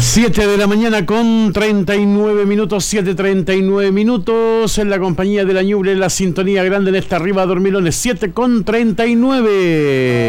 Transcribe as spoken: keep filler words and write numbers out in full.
siete de la mañana con treinta y nueve minutos, siete treinta y nueve minutos, en la compañía de la Ñuble, la sintonía grande en esta arriba Dormilones, siete con treinta y nueve.